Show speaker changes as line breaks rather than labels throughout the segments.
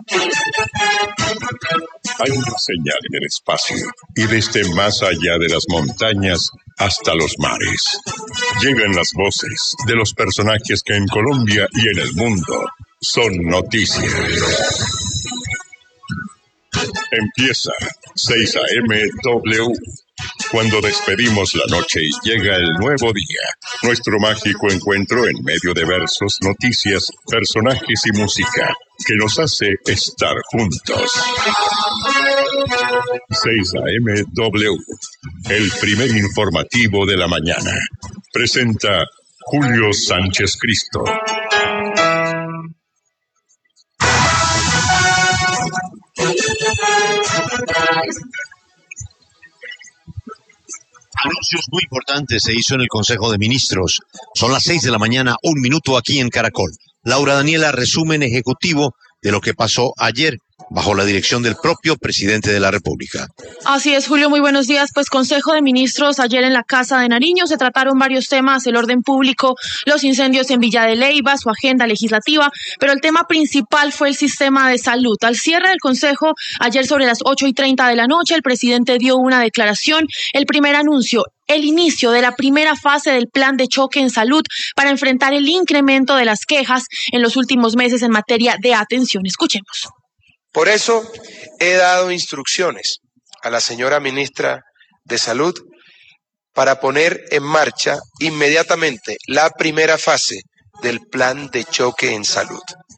Hay una señal en el espacio y desde más allá de las montañas hasta los mares. Llegan las voces de los personajes que en Colombia y en el mundo son noticias. Empieza 6 a.m. W. Cuando despedimos la noche y llega el nuevo día, nuestro mágico encuentro en medio de versos, noticias, personajes y música que nos hace estar juntos. 6 a.m. W, el primer informativo de la mañana. Presenta Julio Sánchez Cristo.
Anuncios muy importantes se hizo en el Consejo de Ministros. Son las 6 de la mañana, 1 minuto aquí en Caracol. Laura Daniela, resumen ejecutivo de lo que pasó ayer bajo la dirección del propio presidente de la República.
Así es, Julio, muy buenos días. Pues Consejo de Ministros ayer en la Casa de Nariño se trataron varios temas, el orden público, los incendios en Villa de Leyva, su agenda legislativa, pero el tema principal fue el sistema de salud. Al cierre del Consejo, ayer sobre las 8:30 de la noche, el presidente dio una declaración, el primer anuncio, el inicio de la primera fase del plan de choque en salud para enfrentar el incremento de las quejas en los últimos meses en materia de atención. Escuchemos.
Por eso he dado instrucciones a la señora ministra de Salud para poner en marcha inmediatamente la primera fase del plan de choque en salud,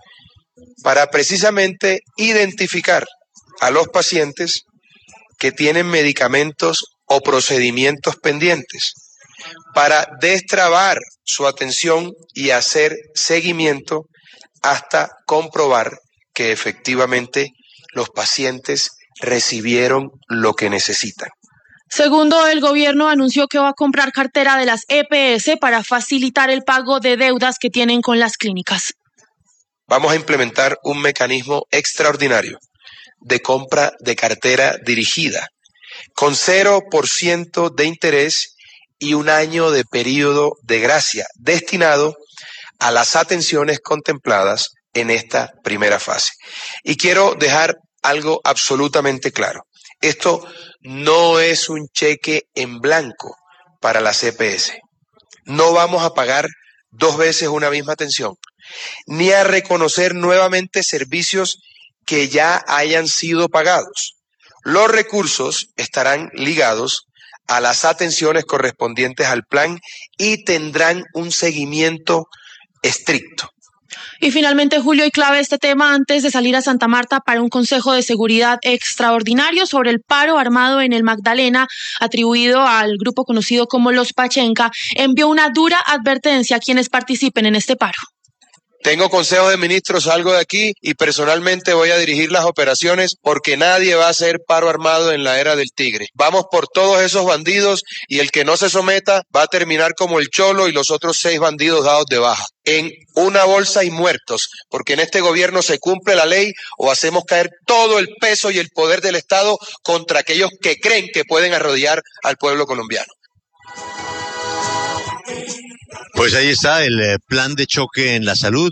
para precisamente identificar a los pacientes que tienen medicamentos o procedimientos pendientes, para destrabar su atención y hacer seguimiento hasta comprobar que efectivamente los pacientes recibieron lo que necesitan.
Segundo, el gobierno anunció que va a comprar cartera de las EPS para facilitar el pago de deudas que tienen con las clínicas.
Vamos a implementar un mecanismo extraordinario de compra de cartera dirigida, con 0% de interés y 1 año de periodo de gracia, destinado a las atenciones contempladas en esta primera fase. Y quiero dejar algo absolutamente claro. Esto no es un cheque en blanco para las EPS. No vamos a pagar 2 veces una misma atención, ni a reconocer nuevamente servicios que ya hayan sido pagados. Los recursos estarán ligados a las atenciones correspondientes al plan y tendrán un seguimiento estricto.
Y finalmente, Julio, y clave este tema antes de salir a Santa Marta para un Consejo de Seguridad extraordinario sobre el paro armado en el Magdalena, atribuido al grupo conocido como los Pachenca, envió una dura advertencia a quienes participen en este paro.
Tengo Consejo de Ministros, salgo de aquí y personalmente voy a dirigir las operaciones porque nadie va a hacer paro armado en la era del tigre. Vamos por todos esos bandidos y el que no se someta va a terminar como el Cholo y los otros 6 bandidos dados de baja. En una bolsa y muertos, porque en este gobierno se cumple la ley o hacemos caer todo el peso y el poder del Estado contra aquellos que creen que pueden arrodillar al pueblo colombiano.
Pues ahí está el plan de choque en la salud.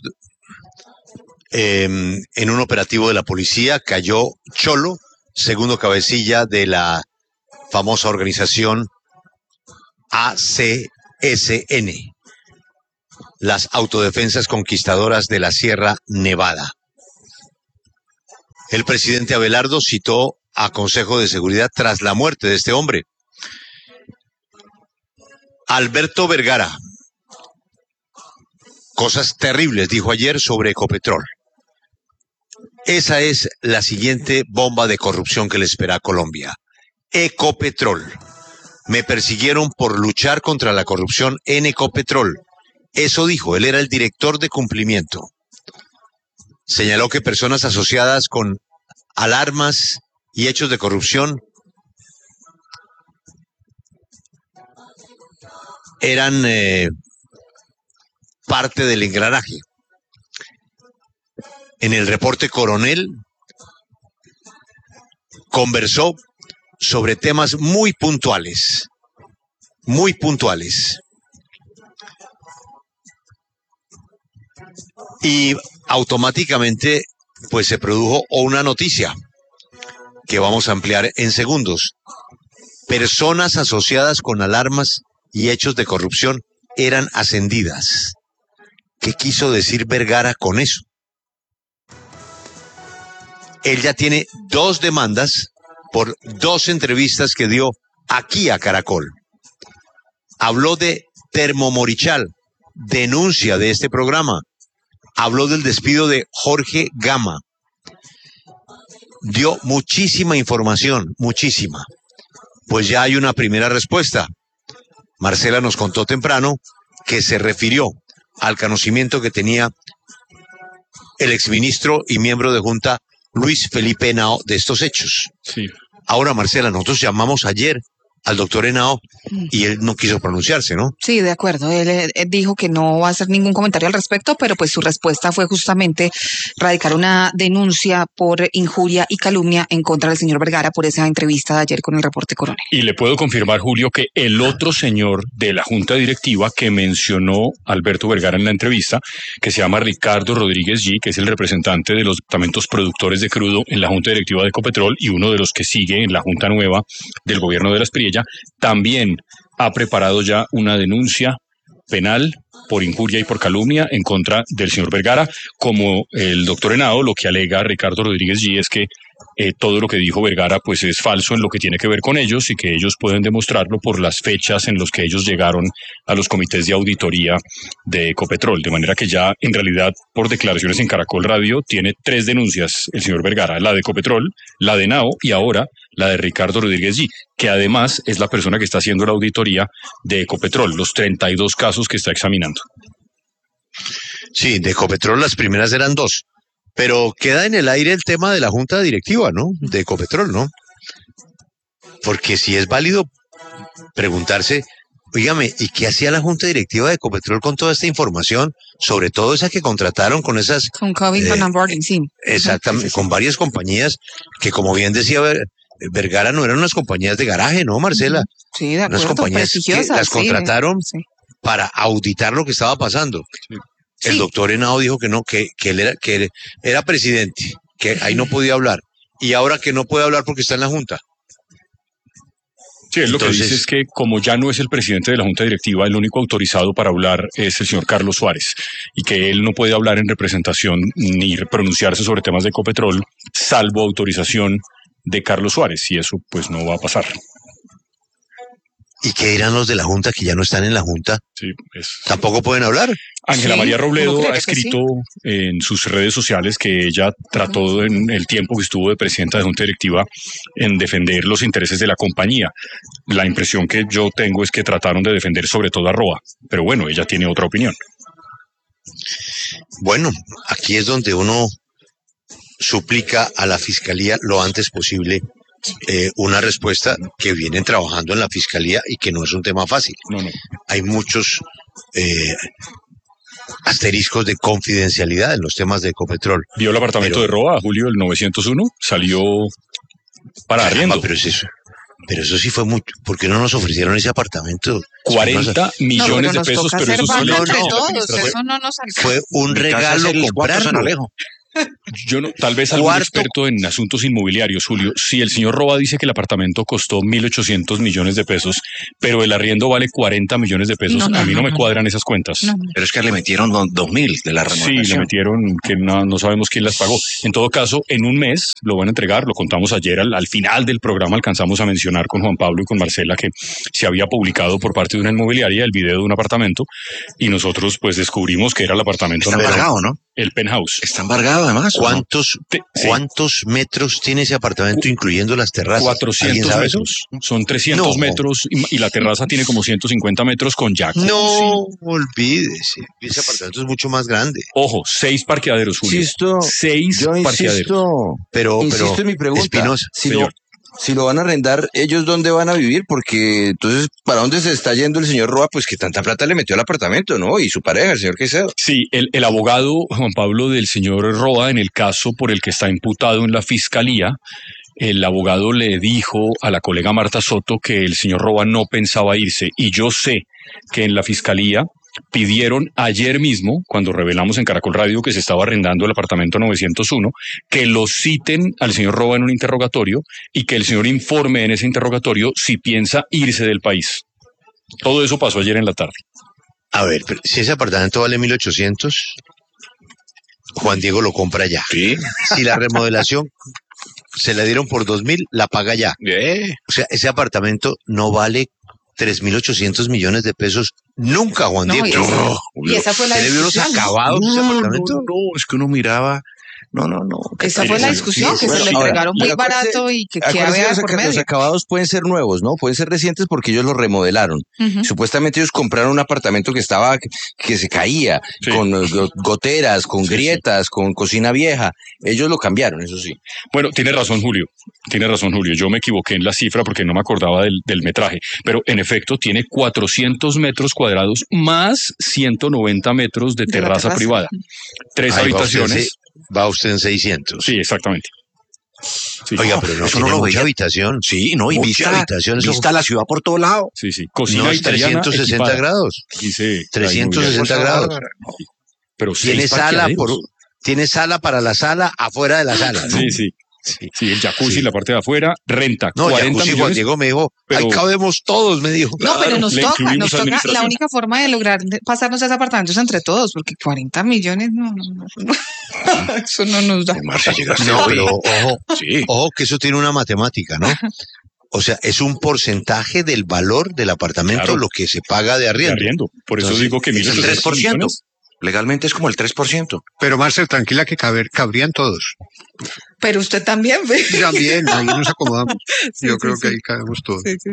En un operativo de la policía cayó Cholo, segundo cabecilla de la famosa organización ACSN, las Autodefensas Conquistadoras de la Sierra Nevada. El presidente Abelardo citó a Consejo de Seguridad tras la muerte de este hombre. Alberto Vergara. Cosas terribles, dijo ayer sobre Ecopetrol. Esa es la siguiente bomba de corrupción que le espera a Colombia. Ecopetrol. Me persiguieron por luchar contra la corrupción en Ecopetrol. Eso dijo, él era el director de cumplimiento. Señaló que personas asociadas con alarmas y hechos de corrupción eran parte del engranaje. En el reporte Coronel conversó sobre temas muy puntuales, y automáticamente pues se produjo una noticia que vamos a ampliar en segundos. Personas asociadas con alarmas y hechos de corrupción eran ascendidas. ¿Qué quiso decir Vergara con eso? Él ya tiene 2 demandas por 2 entrevistas que dio aquí a Caracol. Habló de Termomorichal, denuncia de este programa. Habló del despido de Jorge Gama. Dio muchísima información, muchísima. Pues ya hay una primera respuesta. Marcela nos contó temprano que se refirió al conocimiento que tenía el exministro y miembro de Junta Luis Felipe Henao de estos hechos.
Sí.
Ahora, Marcela, nosotros llamamos ayer al doctor Henao y él no quiso pronunciarse, ¿no?
Sí, de acuerdo. Él dijo que no va a hacer ningún comentario al respecto, pero pues su respuesta fue justamente radicar una denuncia por injuria y calumnia en contra del señor Vergara por esa entrevista de ayer con el reporte Coronel.
Y le puedo confirmar, Julio, que el otro señor de la Junta Directiva que mencionó Alberto Vergara en la entrevista, que se llama Ricardo Rodríguez G., que es el representante de los departamentos productores de crudo en la Junta Directiva de Ecopetrol y uno de los que sigue en la Junta Nueva del gobierno de la Espriella, también ha preparado ya una denuncia penal por injuria y por calumnia en contra del señor Vergara. Como el doctor Henao, lo que alega Ricardo Rodríguez G. es que todo lo que dijo Vergara pues es falso en lo que tiene que ver con ellos y que ellos pueden demostrarlo por las fechas en las que ellos llegaron a los comités de auditoría de Ecopetrol. De manera que ya en realidad por declaraciones en Caracol Radio tiene 3 denuncias el señor Vergara, la de Ecopetrol, la de Henao y ahora la de Ricardo Rodríguez G., que además es la persona que está haciendo la auditoría de Ecopetrol, los 32 casos que está examinando.
Sí, de Ecopetrol las primeras eran 2. Pero queda en el aire el tema de la junta directiva, ¿no? De Ecopetrol, ¿no? Porque si es válido preguntarse, oígame, ¿y qué hacía la junta directiva de Ecopetrol con toda esta información? Sobre todo esa que contrataron con esas...
Con Covington and Burling, sí.
Exactamente, con varias compañías que, como bien decía Vergara, no eran unas compañías de garaje, ¿no, Marcela?
Sí, de acuerdo,
unas compañías que las contrataron para auditar lo que estaba pasando.
Sí.
El doctor Henao dijo que no, que él era presidente, que ahí no podía hablar, y ahora que no puede hablar porque está en la Junta.
Sí, él lo que dice es que como ya no es el presidente de la Junta Directiva, el único autorizado para hablar es el señor Carlos Suárez, y que él no puede hablar en representación ni pronunciarse sobre temas de Ecopetrol, salvo autorización de Carlos Suárez, y eso pues no va a pasar.
¿Y qué dirán los de la Junta que ya no están en la Junta?
Sí,
¿Tampoco pueden hablar?
Ángela María Robledo ha escrito en sus redes sociales que ella trató en el tiempo que estuvo de presidenta de Junta Directiva en defender los intereses de la compañía. La impresión que yo tengo es que trataron de defender sobre todo a Roa, pero bueno, ella tiene otra opinión.
Bueno, aquí es donde uno suplica a la Fiscalía lo antes posible una respuesta, que vienen trabajando en la Fiscalía y que no es un tema fácil.
No.
Hay muchos asteriscos de confidencialidad en los temas de Ecopetrol.
¿Vio el apartamento de Roa, Julio, el 901? Salió para arriendo.
Pero eso sí fue mucho. ¿Por qué no nos ofrecieron ese apartamento?
40 millones de pesos, pero eso sí
fue un regalo comprarlo.
Tal vez algún experto en asuntos inmobiliarios, Julio, si el señor Roa dice que el apartamento costó 1.800 millones de pesos, pero el arriendo vale 40 millones de pesos, a mí no me cuadran esas cuentas.
Pero es que le metieron 2.000 de la remodelación.
Sí, le metieron que no sabemos quién las pagó. En todo caso, en un mes lo van a entregar, lo contamos ayer, al final del programa alcanzamos a mencionar con Juan Pablo y con Marcela que se había publicado por parte de una inmobiliaria el video de un apartamento y nosotros pues descubrimos que era el apartamento.
Está embargado, ¿no?
El penthouse.
Está embargado además.
¿Cuántos metros tiene ese apartamento incluyendo las terrazas?
400 metros. Son 300 metros y la terraza tiene como 150 metros con jacuzzi.
No, olvídese. Ese apartamento es mucho más grande.
Ojo, 6 parqueaderos, Julio. 6 parqueaderos.
Pero
insisto en mi pregunta.
Espinosa,
si lo van a arrendar, ¿ellos dónde van a vivir? Porque entonces, ¿para dónde se está yendo el señor Roa? Pues que tanta plata le metió al apartamento, ¿no? Y su pareja, el señor Caicedo.
Sí, el abogado Juan Pablo del señor Roa, en el caso por el que está imputado en la fiscalía, el abogado le dijo a la colega Marta Soto que el señor Roa no pensaba irse. Y yo sé que en la fiscalía pidieron ayer mismo, cuando revelamos en Caracol Radio que se estaba arrendando el apartamento 901, que lo citen al señor Roa en un interrogatorio y que el señor informe en ese interrogatorio si piensa irse del país. Todo eso pasó ayer en la tarde.
A ver, pero si ese apartamento vale 1.800, Juan Diego lo compra ya.
Sí.
Si la remodelación se la dieron por 2.000, la paga ya. O sea, ese apartamento no vale 3.800 millones de pesos nunca, Juan
No,
Diego.
y esa fue la
¿Se le vio unos
discusión.
acabados ese apartamento?
No, es que uno miraba. No.
Esa fue la discusión, que se lo entregaron muy barato y que había por
Los
medio.
acabados pueden ser nuevos, ¿no? Pueden ser recientes porque ellos los remodelaron. Supuestamente ellos compraron un apartamento que se caía,
Sí.
con goteras, con grietas, con cocina vieja. Ellos lo cambiaron, eso sí.
Bueno, tiene razón Julio. Yo me equivoqué en la cifra porque no me acordaba del metraje, pero en efecto tiene 400 metros cuadrados más 190 metros de
De la
terraza
terraza.
privada. 3
Ahí
habitaciones.
Va usted en 600.
Sí, exactamente. Sí.
Oiga, pero no,
eso
tiene
no lo
mucha
veía.
habitación.
Sí, no, y
Mucha
vista,
habitación, eso-
vista la ciudad por todo lado.
Sí. Cocina
No es
italiana
360
equipada,
grados.
dice
360 grados.
Pero
Tiene
6
sala
parqueaderos.
tiene sala para la sala, afuera de la sala, ¿no?
Sí, el jacuzzi,
Sí.
la parte de afuera, renta
No,
40
jacuzzi, Juan
millones.
Diego me dijo,
pero-
ahí cabemos todos, me dijo.
No, pero nos
le
toca,
incluimos
la
administración.
única forma de lograr pasarnos a ese apartamento es entre todos, porque 40 millones no. Eso no nos da.
Marcia, llegaste
No,
hoy.
pero ojo,
Sí.
ojo que eso tiene una matemática, ¿no? O sea, es un porcentaje del valor del apartamento
Claro.
lo que se paga de
De
arriendo.
arriendo. Por eso
Entonces,
digo que
Es el
1.800
3%.
millones.
Legalmente es como el 3%.
Pero Marcel, tranquila que cabrían todos.
Pero usted también, ve.
También, ahí nos acomodamos.
Sí,
Yo
sí,
creo que
sí.
ahí cabemos todos.
Sí.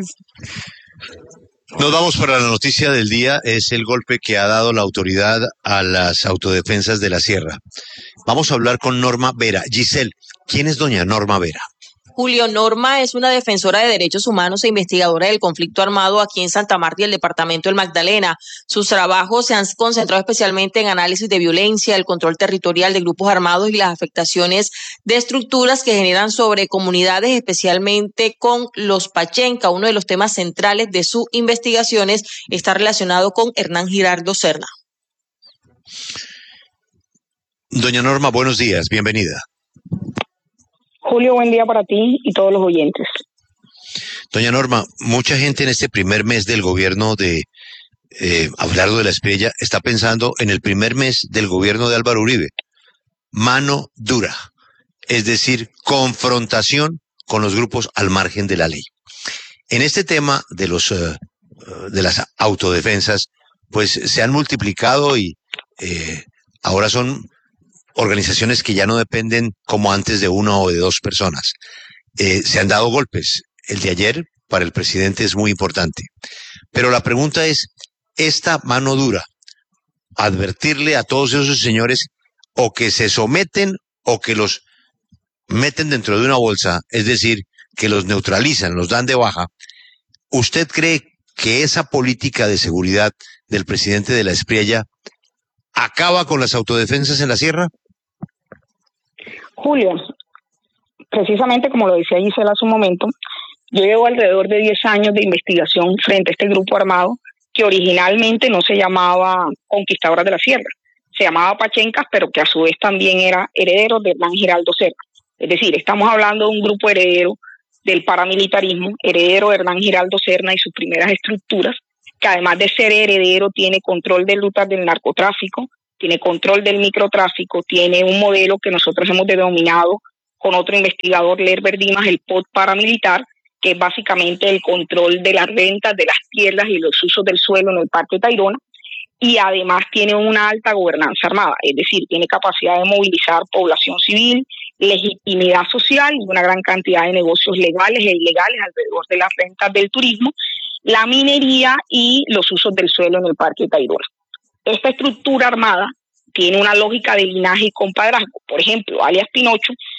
Nos vamos para la noticia del día, es el golpe que ha dado la autoridad a las autodefensas de la Sierra. Vamos a hablar con Norma Vera. Giselle, ¿quién es doña Norma Vera?
Julio, Norma es una defensora de derechos humanos e investigadora del conflicto armado aquí en Santa Marta y el departamento del Magdalena. Sus trabajos se han concentrado especialmente en análisis de violencia, el control territorial de grupos armados y las afectaciones de estructuras que generan sobre comunidades, especialmente con los Pachenca. Uno de los temas centrales de sus investigaciones está relacionado con Hernán Giraldo Serna.
Doña Norma, buenos días, bienvenida.
Julio, buen día para ti y todos los oyentes.
Doña Norma, mucha gente en este primer mes del gobierno de Abelardo de la Espriella está pensando en el primer mes del gobierno de Álvaro Uribe. Mano dura, es decir, confrontación con los grupos al margen de la ley. En este tema de las autodefensas, pues se han multiplicado y ahora son organizaciones que ya no dependen como antes de una o de dos personas. Se han dado golpes. El de ayer para el presidente es muy importante. Pero la pregunta es, esta mano dura, advertirle a todos esos señores o que se someten o que los meten dentro de una bolsa, es decir, que los neutralizan, los dan de baja. ¿Usted cree que esa política de seguridad del presidente de la Espriella acaba con las autodefensas en la sierra?
Julio, precisamente como lo decía Gisela hace un momento, yo llevo alrededor de 10 años de investigación frente a este grupo armado que originalmente no se llamaba Conquistadoras de la Sierra, se llamaba Pachencas, pero que a su vez también era heredero de Hernán Giraldo Serna. Es decir, estamos hablando de un grupo heredero del paramilitarismo, heredero de Hernán Giraldo Serna y sus primeras estructuras, que además de ser heredero tiene control de rutas del narcotráfico, tiene control del microtráfico, tiene un modelo que nosotros hemos denominado con otro investigador, Lerber Dimas, el POD paramilitar, que es básicamente el control de las rentas, de las tierras y los usos del suelo en el Parque Tayrona, y además tiene una alta gobernanza armada, es decir, tiene capacidad de movilizar población civil, legitimidad social y una gran cantidad de negocios legales e ilegales alrededor de las rentas del turismo, la minería y los usos del suelo en el Parque Tayrona. Esta estructura armada tiene una lógica de linaje y compadrazgo. Por ejemplo, alias Pinocho